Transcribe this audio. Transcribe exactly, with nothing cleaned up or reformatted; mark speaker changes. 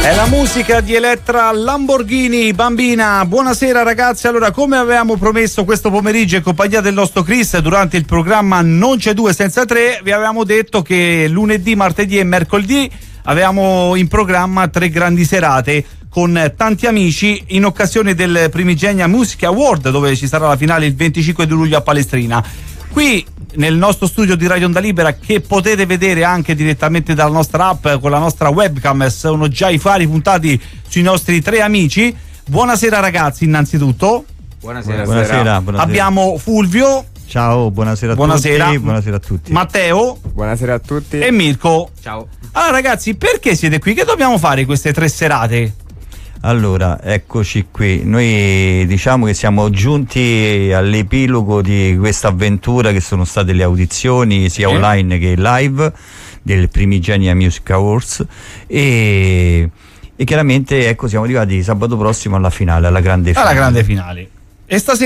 Speaker 1: È la musica di Elettra Lamborghini, bambina. Buonasera ragazzi, allora come avevamo promesso questo pomeriggio in compagnia del nostro Chris durante il programma Non c'è due senza tre, vi avevamo detto che lunedì, martedì e mercoledì avevamo in programma tre grandi serate con tanti amici in occasione del Primigenia Music Award, dove ci sarà la finale il venticinque di luglio a Palestrina. Qui nel nostro studio di Radio Onda Libera, che potete vedere anche direttamente dalla nostra app con la nostra webcam, sono già i fari puntati sui nostri tre amici. Buonasera ragazzi, innanzitutto.
Speaker 2: Buonasera.
Speaker 3: Buonasera, buonasera.
Speaker 1: Abbiamo Fulvio.
Speaker 3: Ciao, buonasera a
Speaker 1: buonasera.
Speaker 3: tutti. Buonasera a tutti.
Speaker 1: Matteo.
Speaker 2: Buonasera a tutti.
Speaker 1: E Mirko.
Speaker 2: Ciao.
Speaker 1: Allora ragazzi, perché siete qui? Che dobbiamo fare queste tre serate?
Speaker 3: Allora, eccoci qui. Noi diciamo che siamo giunti all'epilogo di questa avventura che sono state le audizioni sia
Speaker 1: sì. online
Speaker 3: che live del Primigenia Music Awards e, e chiaramente ecco siamo arrivati sabato prossimo alla finale, alla grande finale.
Speaker 1: Alla grande finale. E stasera